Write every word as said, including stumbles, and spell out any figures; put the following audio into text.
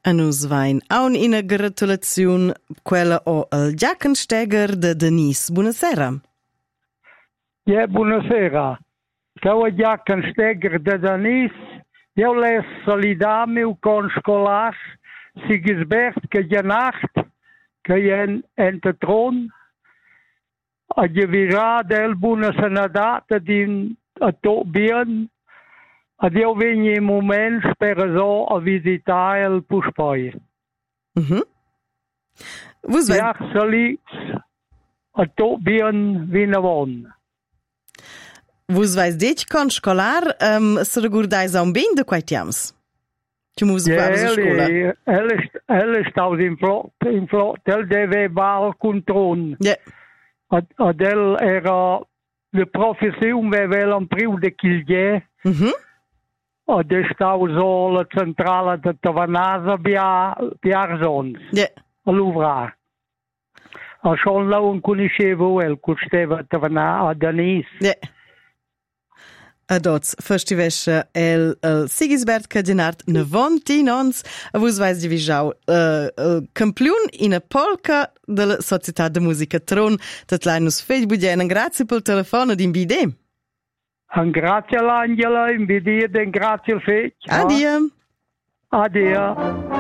A nus vain aun ina gratulaziun quella o al Giachensteger de Denise. Buonasera. Ja, buonasera. Ciao Giachensteger de Denise. Io les solidar meu con scolars Sigisbert che ja nacht che en ente tron a gevira del buona sanadata din a to bien ad io vegni moment per so a visitare il Puspoi. Mhm. Vus vai Ja, soli a to bien vinavon. Vus vais dich con scolar um, se regurdais a un bin de quai tiams? Tu mus Ja, fare a scola? ele, ele, ele stava in flot, in flot, el deve val contron. Ja. Ad, ad el era le profession vevel un priu de Kilje. Mhm. Ad el stava so la centrala de Tavanasa via, via Zons, Ja. a Louvra. A schon lau un conoscevo el, custeva a Tavanasa, a Denise. Ja. Adots, festivesce el, el Sigisbert Cadinart nevonti nons, a vus vais di visau uh, uh, campion in a polka della Società de Musica Tron, dat leinus feit budien. Grazie pel telefono din bide. An grazie all'Angela, in videre den grazie al fec. Adia. Adia.